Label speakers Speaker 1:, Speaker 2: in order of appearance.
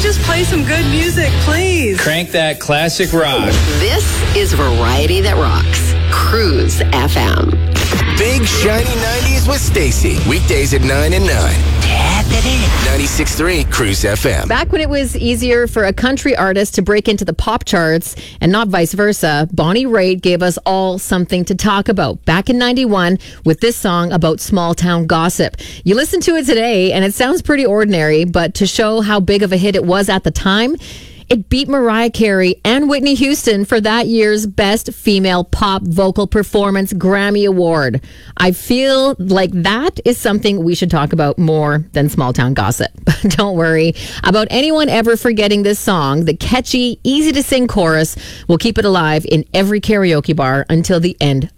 Speaker 1: just play some good music, please?
Speaker 2: Crank that classic rock.
Speaker 3: This is Variety That Rocks. Cruise FM.
Speaker 4: Big Shiny 90s with Stacy. Weekdays at 9 and 9. Tap it in. 96.3 Cruise FM.
Speaker 5: Back when it was easier for a country artist to break into the pop charts and not vice versa, Bonnie Raitt gave us all something to talk about back in 91 with this song about small town gossip. You listen to it today and it sounds pretty ordinary, but to show how big of a hit it was at the time, it beat Mariah Carey and Whitney Houston for that year's Best Female Pop Vocal Performance Grammy Award. I feel like that is something we should talk about more than small town gossip. Don't worry about anyone ever forgetting this song. The catchy, easy to sing chorus will keep it alive in every karaoke bar until the end